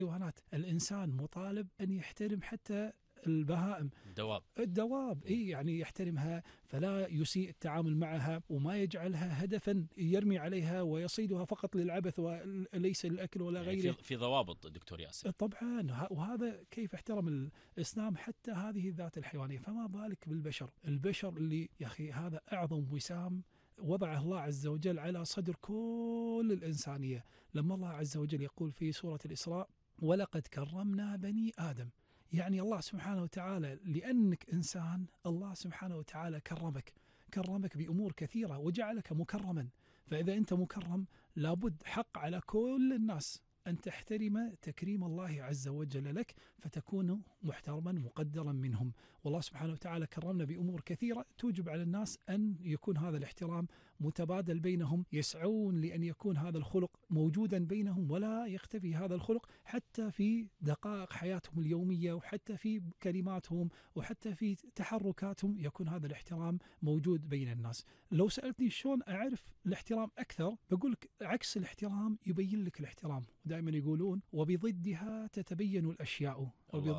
الحيوانات. الإنسان مطالب أن يحترم حتى البهائم، الدواب يعني يحترمها، فلا يسيء التعامل معها وما يجعلها هدفا يرمي عليها ويصيدها فقط للعبث وليس للأكل ولا يعني غيره. في ضوابط دكتور ياسر. طبعا، وهذا كيف احترم الإسلام حتى هذه الذات الحيوانية، فما بالك بالبشر. البشر اللي يا أخي هذا أعظم وسام وضعه الله عز وجل على صدر كل الإنسانية، لما الله عز وجل يقول في سورة الإسراء: ولقد كرمنا بني آدم. يعني الله سبحانه وتعالى لأنك إنسان، الله سبحانه وتعالى كرمك بأمور كثيرة وجعلك مكرما. فإذا أنت مكرم لابد حق على كل الناس أن تحترم تكريم الله عز وجل لك، فتكون محترما مقدرا منهم. والله سبحانه وتعالى كرمنا بأمور كثيرة توجب على الناس أن يكون هذا الاحترام متبادل بينهم، يسعون لأن يكون هذا الخلق موجودا بينهم، ولا يختفي هذا الخلق حتى في دقائق حياتهم اليومية، وحتى في كلماتهم، وحتى في تحركاتهم يكون هذا الاحترام موجود بين الناس. لو سألتني شلون أعرف الاحترام أكثر، بقولك عكس الاحترام يبين لك الاحترام. دائما يقولون وبضدها تتبين الأشياء.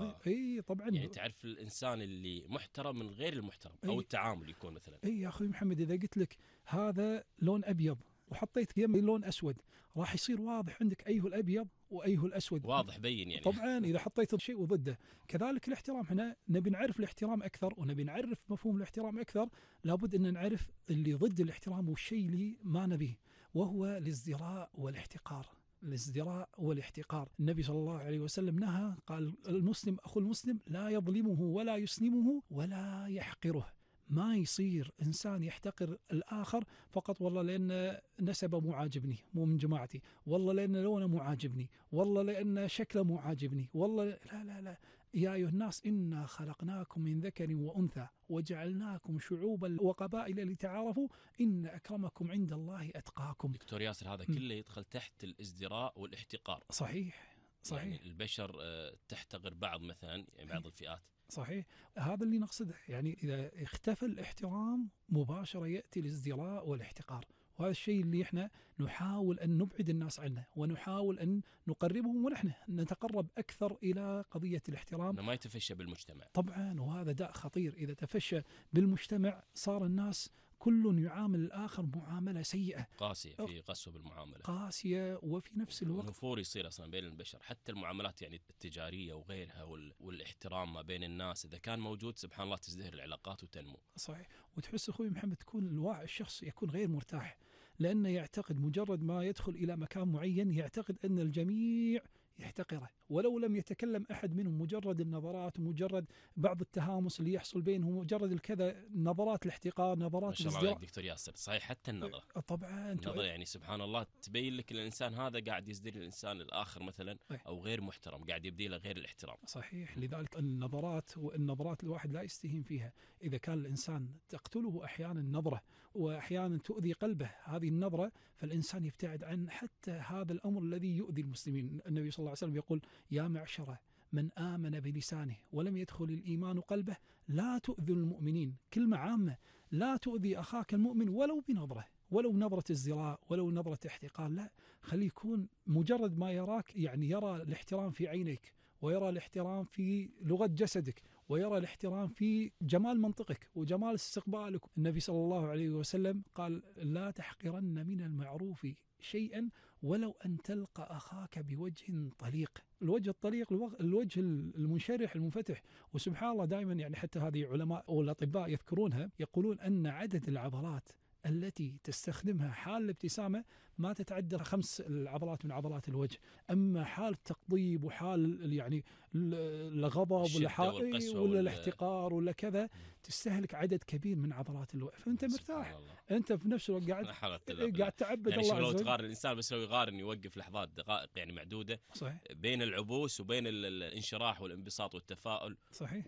اي طبعا، يعني تعرف الإنسان اللي محترم من غير المحترم، أو التعامل يكون مثلا. اي يا أخوي محمد، إذا قلت لك هذا لون أبيض وحطيت يمي لون أسود، راح يصير واضح عندك أيه الأبيض وأيه الأسود، واضح بين يعني. طبعا إذا حطيت شيء وضده. كذلك الاحترام، احنا نبي نعرف الاحترام أكثر ونبي نعرف مفهوم الاحترام أكثر، لابد أن نعرف اللي ضد الاحترام والشيء اللي ما نبيه، وهو الازدراء والاحتقار. الازدراء والاحتقار، النبي صلى الله عليه وسلم نهى، قال: المسلم أخو المسلم لا يظلمه ولا يسلمه ولا يحقره. ما يصير إنسان يحتقر الآخر فقط والله لأن نسبه مو عاجبني، مو من جماعتي، والله لأن لونه مو عاجبني، والله لأن شكله مو عاجبني، والله لا لا لا. يا أيها الناس إنا خلقناكم من ذكر وأنثى وجعلناكم شعوبا وقبائل لتعارفوا إن أكرمكم عند الله أتقاكم. دكتور ياسر، هذا كله يدخل تحت الازدراء والاحتقار. صحيح. يعني البشر تحتقر بعض مثلا، يعني بعض الفئات. صحيح، هذا اللي نقصده. يعني إذا اختفى الاحترام مباشرة يأتي الازدراء والاحتقار، وهذا الشيء اللي احنا نحاول أن نبعد الناس عنه، ونحاول أن نقربهم، ونحن نتقرب أكثر إلى قضية الاحترام، ما يتفشى بالمجتمع. طبعا، وهذا داء خطير. إذا تفشى بالمجتمع صار الناس كل يعامل الآخر معاملة سيئة قاسية، في قسوة بالمعاملة، قاسية، وفي نفس الوقت نفور يصير أصلا بين البشر. حتى المعاملات يعني التجارية وغيرها والاحترام ما بين الناس إذا كان موجود، سبحان الله تزدهر العلاقات وتنمو. صحيح. وتحس أخوي محمد تكون الشخص يكون غير مرتاح، لأنه يعتقد مجرد ما يدخل إلى مكان معين يعتقد أن الجميع يحتقره، ولو لم يتكلم أحد منهم، مجرد النظرات ومجرد بعض التهامس اللي يحصل بينهم، مجرد الكذا، نظرات الاحتقار، نظرات ما شاء الله عليك دكتور ياسر. صحيح، حتى النظرة، طبعا النظرة يعني سبحان الله تبين لك الإنسان هذا قاعد يزدري الإنسان الآخر مثلا، أو غير محترم، قاعد يبدي له غير الاحترام. صحيح. لذلك النظرات الواحد لا يستهين فيها. إذا كان الإنسان تقتله أحيانا نظرة، وأحيانا تؤذي قلبه هذه النظرة، فالإنسان يبتعد عن حتى هذا الأمر الذي يؤذي المسلمين. النبي صلى الله عليه وسلم يقول: يا معشر من آمن بلسانه ولم يدخل الإيمان قلبه لا تؤذوا المؤمنين. كلمة عامة، لا تؤذي أخاك المؤمن ولو بنظرة، ولو نظرة ازدراء، ولو نظرة احتقار، لا، خليه يكون مجرد ما يراك يعني يرى الاحترام في عينيك، ويرى الاحترام في لغة جسدك، ويرى الاحترام في جمال منطقك وجمال استقبالك. النبي صلى الله عليه وسلم قال: لا تحقرن من المعروف شيئا ولو أن تلقى أخاك بوجه طليق. الوجه الطليق الوجه المنشرح المنفتح. وسبحان الله دائما يعني حتى هذه علماء أو الأطباء يذكرونها، يقولون أن عدد العضلات التي تستخدمها حال الابتسامة ما تتعدى 5 العضلات من عضلات الوجه. أما حال التقضيب وحال يعني الغضب ولا الاحتقار ولا كذا تستهلك عدد كبير من عضلات الوجه، فأنت مرتاح، أنت في نفس الوقت قاعد تعبد يعني الله عز وجل. لو تقارن الإنسان بس لو يقارن يوقف لحظات دقائق يعني معدودة، صحيح، بين العبوس وبين الانشراح والانبساط والتفاؤل، صحيح،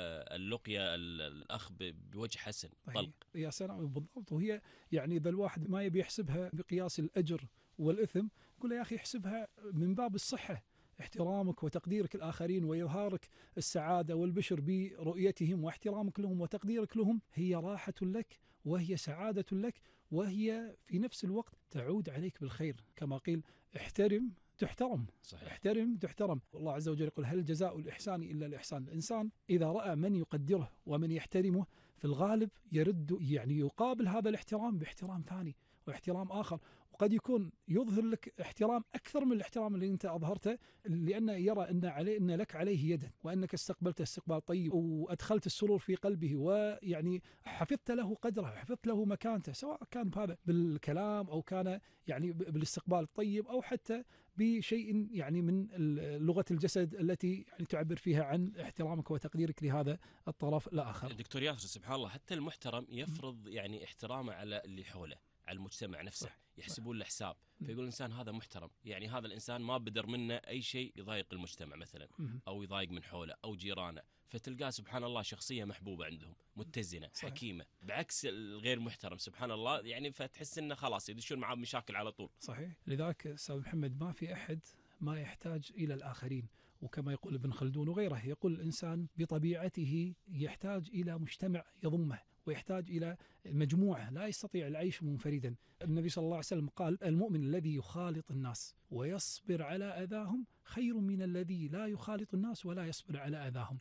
واللقيا الأخ بوجه حسن طلق. يا سلام، بالضبط. وهي يعني إذا الواحد ما يبي يحسبها بقياس الأجر والإثم، يقول يا أخي احسبها من باب الصحة، احترامك وتقديرك الآخرين وإظهارك السعادة والبشر برؤيتهم، واحترامك لهم وتقديرك لهم هي راحة لك وهي سعادة لك، وهي في نفس الوقت تعود عليك بالخير. كما قيل: احترم تحترم. صحيح. احترم تحترم. والله عز وجل يقول هل جزاء الإحسان إلا الإحسان. الإنسان إذا رأى من يقدره ومن يحترمه في الغالب يرد، يعني يقابل هذا الاحترام باحترام ثاني واحترام آخر، وقد يكون يظهر لك احترام أكثر من الاحترام اللي أنت أظهرته، لأنه يرى أن لك عليه يدا، وأنك استقبلته استقبال طيب، وأدخلت السرور في قلبه، ويعني حفظت له قدره، حفظت له مكانته، سواء كان هذا بالكلام أو كان يعني بالاستقبال الطيب، أو حتى بشيء يعني من لغة الجسد التي يعني تعبر فيها عن احترامك وتقديرك لهذا الطرف الآخر. دكتور ياسر، سبحان الله، حتى المحترم يفرض يعني احترامه على اللي حوله، على المجتمع نفسه. صح. يحسبون له حساب، فيقول الإنسان هذا محترم، يعني هذا الإنسان ما بدر منه أي شيء يضايق المجتمع مثلا، أو يضايق من حوله أو جيرانه، فتلقاه سبحان الله شخصية محبوبة عندهم، متزنة. صحيح. حكيمة، بعكس الغير محترم سبحان الله، يعني فتحس إنه خلاص يدشون معاه مشاكل على طول. صحيح. لذلك أستاذ محمد ما في أحد ما يحتاج إلى الآخرين، وكما يقول ابن خلدون وغيره، يقول الإنسان بطبيعته يحتاج إلى مجتمع يضمه، ويحتاج إلى مجموعة، لا يستطيع العيش منفردا. النبي صلى الله عليه وسلم قال المؤمن الذي يخالط الناس ويصبر على أذاهم خير من الذي لا يخالط الناس ولا يصبر على أذاهم.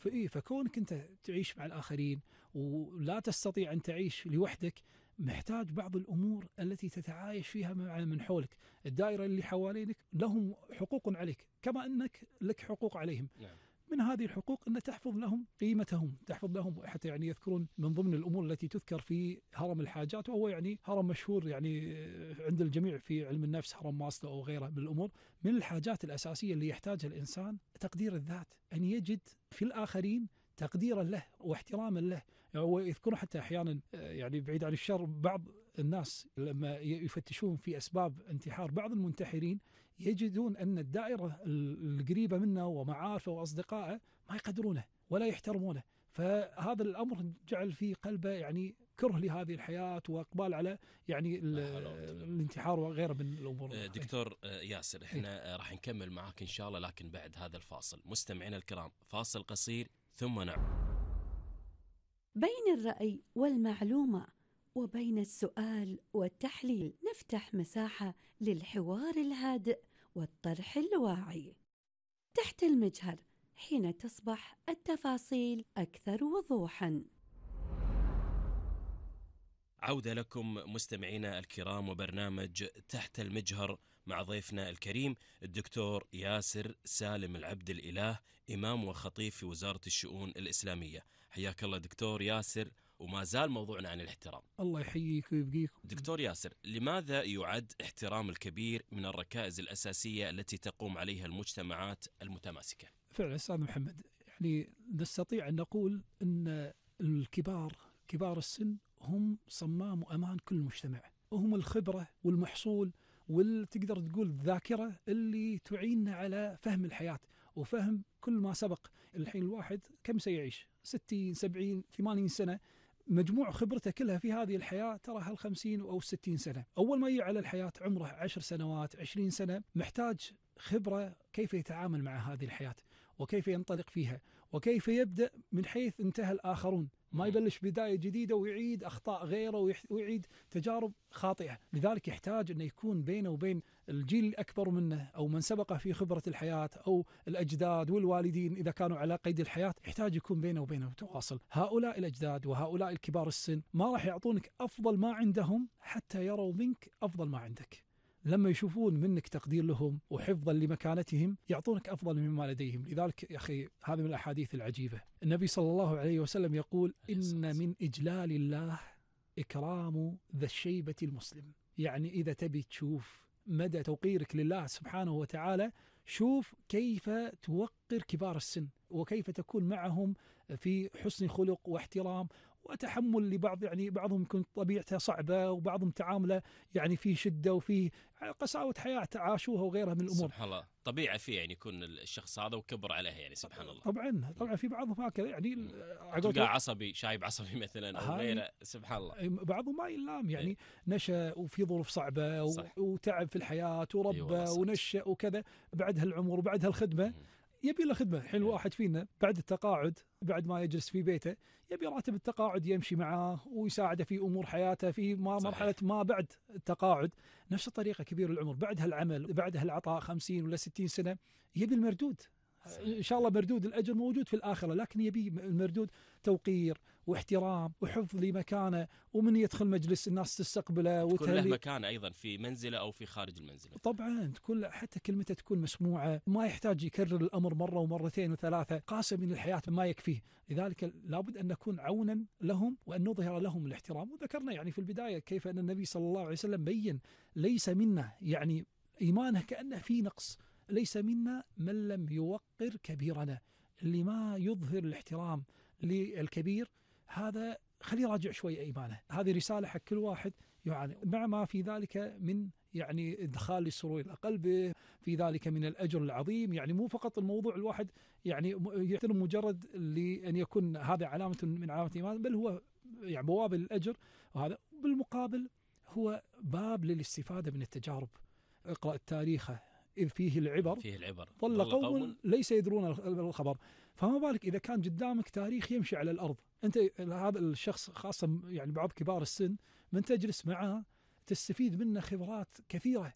فكونك أنت تعيش مع الآخرين ولا تستطيع أن تعيش لوحدك، محتاج بعض الأمور التي تتعايش فيها مع من حولك. الدائرة اللي حوالينك لهم حقوق عليك كما أنك لك حقوق عليهم. نعم. من هذه الحقوق أن تحفظ لهم قيمتهم، تحفظ لهم، حتى يعني يذكرون من ضمن الأمور التي تذكر في هرم الحاجات، وهو يعني هرم مشهور يعني عند الجميع في علم النفس، هرم ماسلو أو غيره من الأمور. من الحاجات الأساسية اللي يحتاجها الإنسان تقدير الذات، أن يجد في الآخرين تقديرا له واحتراما له. ويذكرون حتى أحيانا يعني بعيد عن الشر، بعض الناس لما يفتشون في أسباب انتحار بعض المنتحرين يجدون أن الدائرة القريبة منه ومعارفه وأصدقائه ما يقدرونه ولا يحترمونه، فهذا الأمر جعل في قلبه يعني كره لهذه الحياة وإقبال على يعني الانتحار وغيره من الأمور. دكتور ياسر، احنا راح نكمل معاك إن شاء الله، لكن بعد هذا الفاصل. مستمعينا الكرام، فاصل قصير ثم نعود. بين الرأي والمعلومة وبين السؤال والتحليل نفتح مساحة للحوار الهادئ والطرح الواعي. تحت المجهر، حين تصبح التفاصيل أكثر وضوحاً. عودة لكم مستمعينا الكرام، وبرنامج تحت المجهر مع ضيفنا الكريم الدكتور ياسر سالم العبد الإله، إمام وخطيب في وزارة الشؤون الإسلامية. حياك الله دكتور ياسر، وما زال موضوعنا عن الاحترام. الله يحييك ويبقيك. دكتور ياسر، لماذا يعد احترام الكبير من الركائز الأساسية التي تقوم عليها المجتمعات المتماسكة؟ فعلا أستاذ محمد، يعني نستطيع أن نقول أن كبار السن هم صمام وأمان كل مجتمع، وهم الخبرة والمحصول والتقدر تقول الذاكرة اللي تعيننا على فهم الحياة وفهم كل ما سبق. الحين الواحد كم سيعيش؟ 60 70 80 سنة، مجموع خبرته كلها في هذه الحياة تراها 50 أو 60 سنة. أول ما يجي على الحياة عمره 10 سنوات 20 سنة، محتاج خبرة كيف يتعامل مع هذه الحياة وكيف ينطلق فيها وكيف يبدأ من حيث انتهى الآخرون، ما يبلش بداية جديدة ويعيد أخطاء غيره ويعيد تجارب خاطئة. لذلك يحتاج أن يكون بينه وبين الجيل الأكبر منه أو من سبقه في خبرة الحياة أو الأجداد والوالدين إذا كانوا على قيد الحياة، يحتاج يكون بينه وبينه تواصل. هؤلاء الأجداد وهؤلاء الكبار السن ما راح يعطونك أفضل ما عندهم حتى يروا منك أفضل ما عندك. لما يشوفون منك تقدير لهم وحفظا لمكانتهم يعطونك أفضل مما لديهم. لذلك يا أخي هذه من الأحاديث العجيبة، النبي صلى الله عليه وسلم يقول إن من إجلال الله إكرام ذا الشيبة المسلم. يعني إذا تبي تشوف مدى توقيرك لله سبحانه وتعالى، شوف كيف توقر كبار السن وكيف تكون معهم في حسن خلق واحترام وتحمل لبعض. يعني بعضهم يكون طبيعته صعبة وبعضهم تعامله يعني في شدة وفي قساوة حياة عاشوها وغيرها من الأمور. سبحان الله، طبيعة فيه يعني يكون الشخص هذا وكبر عليه، يعني سبحان الله. طبعا في بعضهم هكذا، يعني تلقى عصبي شايب عصبي مثلا أو غيره، سبحان الله. بعضهم ما يلام، يعني نشأ وفي ظروف صعبة وتعب في الحياة وربى ونشأ وكذا، بعدها العمر وبعدها الخدمة، يبي له خدمة. الحين الواحد فينا بعد التقاعد، بعد ما يجلس في بيته، يبي راتب التقاعد يمشي معاه ويساعده في أمور حياته في مرحلة ما بعد التقاعد. نفس الطريقة كبير العمر بعد هالعمل، بعد هالعطاء 50 ولا 60 سنة، يبي المردود. إن شاء الله مردود الأجر موجود في الآخرة، لكن يبي المردود توقير واحترام وحفظ لمكانه، ومن يدخل مجلس الناس تستقبله تكون له مكانه أيضا في منزله أو في خارج المنزل. طبعا تكون حتى كلمته تكون مسموعة، ما يحتاج يكرر الأمر مرة ومرتين وثلاثة، قاسم من الحياة ما يكفيه. لذلك لابد أن نكون عونا لهم وأن نظهر لهم الاحترام. وذكرنا يعني في البداية كيف أن النبي صلى الله عليه وسلم بين ليس منا، يعني إيمانه كأنه في نقص، ليس منا من لم يوقر كبيرنا. اللي ما يظهر الاحترام للكبير هذا خليه يراجع شوي إيمانه. هذه رسالة حق كل واحد، يعني مع ما في ذلك من يعني إدخال السرور إلى قلبه، في ذلك من الأجر العظيم. يعني مو فقط الموضوع الواحد يعني يحترم مجرد لأن يكون هذا علامة من علامة الإيمان، بل هو يعني بوابة للأجر. وهذا بالمقابل هو باب للاستفادة من التجارب. اقرأ التاريخ إذ فيه العبر ظل قوم ليس يدرون الخبر. فما بالك إذا كان قدامك تاريخ يمشي على الأرض، أنت هذا الشخص خاصة يعني بعض كبار السن من تجلس معه تستفيد منه خبرات كثيرة،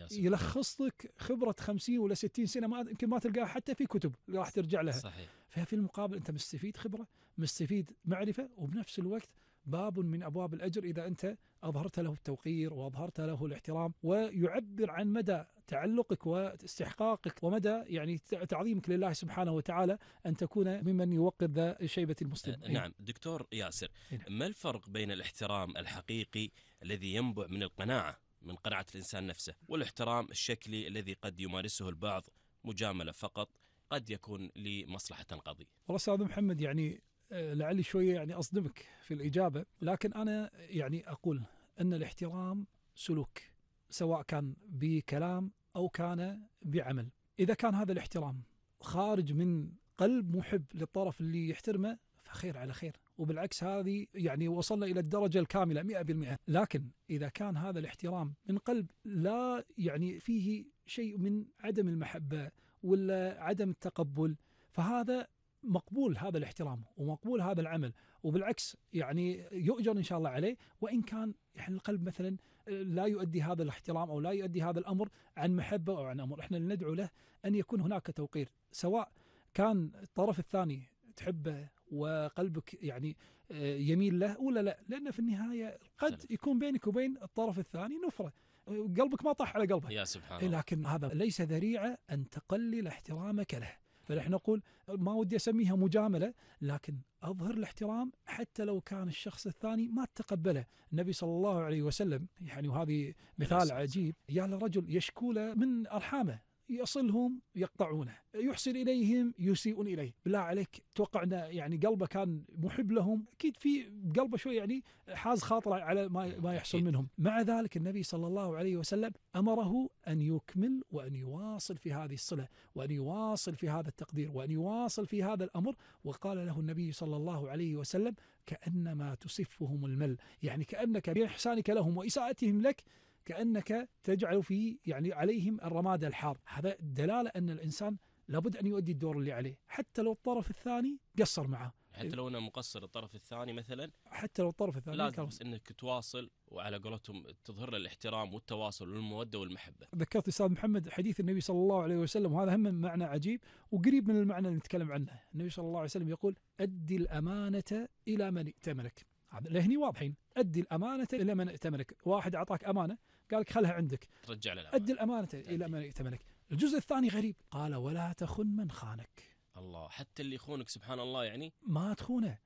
يلخص لك خبرة 50 ولا 60 سنة ما يمكن ما تلقاها حتى في كتب راح ترجع لها. صحيح. ففي المقابل أنت مستفيد خبرة، مستفيد معرفة، وبنفس الوقت باب من أبواب الأجر إذا أنت أظهرت له التوقير وأظهرت له الاحترام، ويعبر عن مدى تعلقك واستحقاقك ومدى يعني تعظيمك لله سبحانه وتعالى أن تكون ممن يوقر ذا شيبة المسلم. نعم دكتور ياسر، ما الفرق بين الاحترام الحقيقي الذي ينبع من القناعة، من قناعة الإنسان نفسه، والاحترام الشكلي الذي قد يمارسه البعض مجاملة فقط، قد يكون لمصلحة القضية؟ والله أستاذ محمد يعني لعلي شوية يعني أصدمك في الإجابة، لكن أنا يعني أقول أن الاحترام سلوك، سواء كان بكلام أو كان بعمل. إذا كان هذا الاحترام خارج من قلب محب للطرف اللي يحترمه فخير على خير، وبالعكس هذه يعني وصلنا إلى الدرجة الكاملة 100%. لكن إذا كان هذا الاحترام من قلب لا يعني فيه شيء من عدم المحبة ولا عدم التقبل، فهذا مقبول هذا الاحترام ومقبول هذا العمل، وبالعكس يعني يؤجر إن شاء الله عليه، وإن كان يعني القلب مثلا لا يؤدي هذا الاحترام أو لا يؤدي هذا الأمر عن محبة أو عن أمر. إحنا ندعو له أن يكون هناك توقير، سواء كان الطرف الثاني تحبه وقلبك يعني يميل له ولا لا، لأن في النهاية قد يكون بينك وبين الطرف الثاني نفرة، قلبك ما طاح على قلبه، يا سبحان الله. لكن هذا ليس ذريعة أن تقلل احترامك له. فنحن نقول ما ودي أسميها مجاملة، لكن أظهر الاحترام حتى لو كان الشخص الثاني ما تقبله. النبي صلى الله عليه وسلم يعني، وهذه مثال عجيب، يا لرجل يشكو له من أرحامه، يصلهم يقطعونه، يحسن إليهم يسيئون إليه. بالله عليك توقع أن يعني قلبه كان محب لهم، أكيد في قلبه شوي يعني حاز خاطره على ما يحصل منهم. مع ذلك النبي صلى الله عليه وسلم أمره أن يكمل وأن يواصل في هذه الصلة، وأن يواصل في هذا التقدير، وأن يواصل في هذا الأمر. وقال له النبي صلى الله عليه وسلم كأنما تسفهم المل، يعني كأنك بإحسانك لهم وإساءتهم لك كأنك تجعل في يعني عليهم الرماد الحار. هذا دلالة أن الإنسان لابد أن يؤدي الدور اللي عليه، حتى لو الطرف الثاني قصر معه، حتى لو أنه مقصر الطرف الثاني مثلا، حتى لو الطرف الثاني لازم أنك تواصل، وعلى قولتهم تظهر له الاحترام والتواصل والمودة والمحبة. ذكرت أستاذ محمد حديث النبي صلى الله عليه وسلم، وهذا هم معنى عجيب وقريب من المعنى اللي نتكلم عنه. النبي صلى الله عليه وسلم يقول أدي الأمانة إلى من ائتمنك. هذا لهني واضحين، أدي الأمانة إلى من ائتمنك. واحد أعطاك أمانة قال لك خلها عندك، رجع له أدي الأمانة إلى من ائتمنك. الجزء الثاني غريب، قال ولا تخن من خانك. الله، حتى اللي يخونك سبحان الله يعني ما تخونه،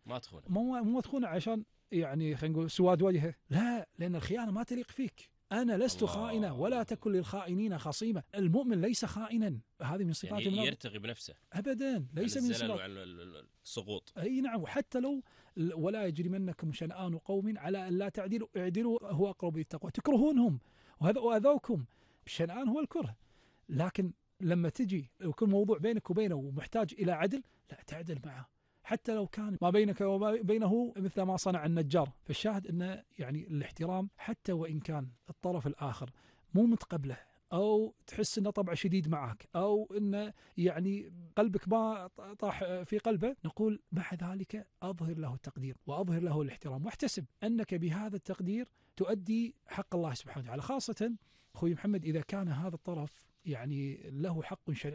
ما تخونه عشان يعني خلينا نقول سواد وجهه، لا، لأن الخيانة ما تليق فيك. أنا لست خائنة ولا تكن للخائنين خصيمة. المؤمن ليس خائنا، هذه من صفات يعني يرتغي بنفسه أبدا، ليس من صفات السقوط. أي نعم. وحتى لو ولا يجرمنكم شنآن قوم على أن لا تعدلوا اعدلوا هو أقرب للتقوى، تكرهونهم وأذوكم. الشنآن هو الكره، لكن لما تجي ويكون موضوع بينك وبينه ومحتاج إلى عدل، لا تعدل معه حتى لو كان ما بينك وما بينه مثل ما صنع النجار. فالشاهد أن يعني الاحترام حتى وإن كان الطرف الآخر مو متقبله أو تحس أنه طبع شديد معك، أو أنه يعني قلبك ما طاح في قلبه، نقول مع ذلك أظهر له التقدير وأظهر له الاحترام، واحتسب أنك بهذا التقدير تؤدي حق الله سبحانه وتعالى. خاصة أخوي محمد إذا كان هذا الطرف يعني له حق شرعي